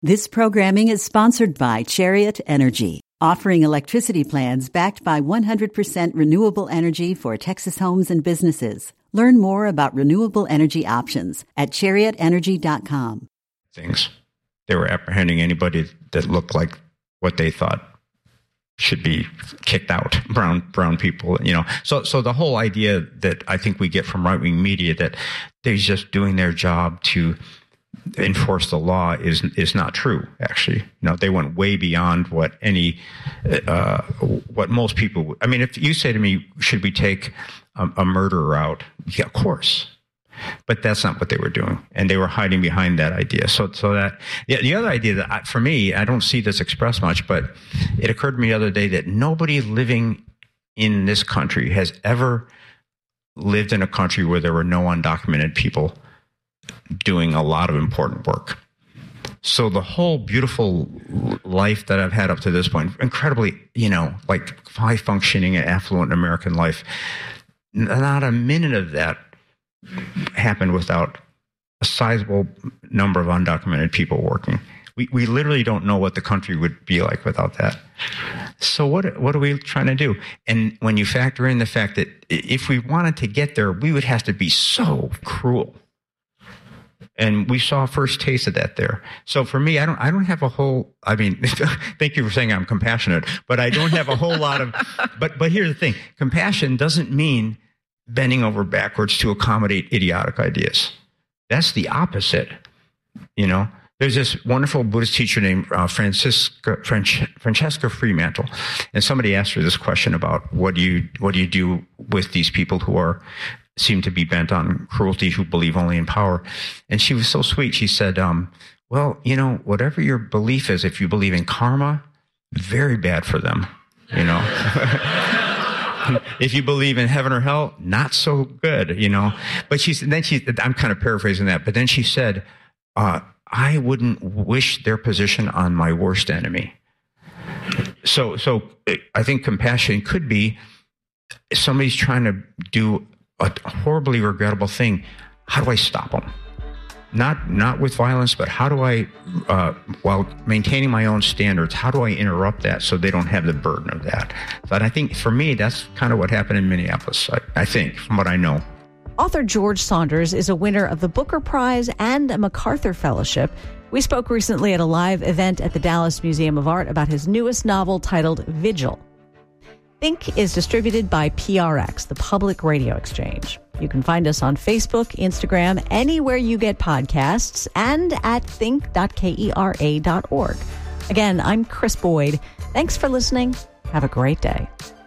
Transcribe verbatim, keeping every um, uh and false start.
This programming is sponsored by Chariot Energy, offering electricity plans backed by one hundred percent renewable energy for Texas homes and businesses. Learn more about renewable energy options at chariot energy dot com. Things. They were apprehending anybody that looked like what they thought should be kicked out, brown brown people, you know. So so the whole idea that I think we get from right-wing media that they're just doing their job to enforce the law is is not true, actually. You know, they went way beyond what any, uh, what most people would. I mean, if you say to me, should we take a, a murderer out? Yeah, of course. But that's not what they were doing. And they were hiding behind that idea. So so that, yeah, the other idea that, I, for me, I don't see this expressed much, but it occurred to me the other day that nobody living in this country has ever lived in a country where there were no undocumented people doing a lot of important work. So the whole beautiful life that I've had up to this point, incredibly, you know, like high functioning and affluent American life, not a minute of that happened without a sizable number of undocumented people working. We we literally don't know what the country would be like without that. So what what are we trying to do? And when you factor in the fact that if we wanted to get there, we would have to be so cruel. And we saw a first taste of that there. So for me, I don't I don't have a whole, I mean, thank you for saying I'm compassionate, but I don't have a whole lot of, but but here's the thing. Compassion doesn't mean bending over backwards to accommodate idiotic ideas. That's the opposite, you know. There's this wonderful Buddhist teacher named uh, Francisca, French, Francesca Fremantle, and somebody asked her this question about what do you what do you do with these people who are seem to be bent on cruelty, who believe only in power. And she was so sweet. She said, um, well, you know, whatever your belief is, if you believe in karma, very bad for them, you know. If you believe in heaven or hell, not so good, you know. But she said, then she, I'm kind of paraphrasing that, but then she said, uh, I wouldn't wish their position on my worst enemy. So, so I think compassion could be somebody's trying to do a horribly regrettable thing. How do I stop them? Not not with violence, but how do I, uh, while maintaining my own standards, how do I interrupt that so they don't have the burden of that? But I think for me, that's kind of what happened in Minneapolis, I, I think, from what I know. Author George Saunders is a winner of the Booker Prize and a MacArthur Fellowship. We spoke recently at a live event at the Dallas Museum of Art about his newest novel titled Vigil. Think is distributed by P R X, the Public Radio Exchange. You can find us on Facebook, Instagram, anywhere you get podcasts, and at think dot kera dot org. Again, I'm Chris Boyd. Thanks for listening. Have a great day.